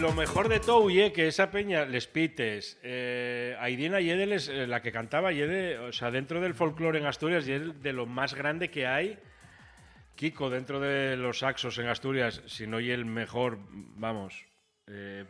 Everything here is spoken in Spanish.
lo mejor de todo, que esa peña, les pites, Aidina Yedel es la que cantaba Yede, o sea, dentro del folclore en Asturias, Yedel de lo más grande que hay. Kiko, dentro de los saxos en Asturias, si no y el mejor, vamos,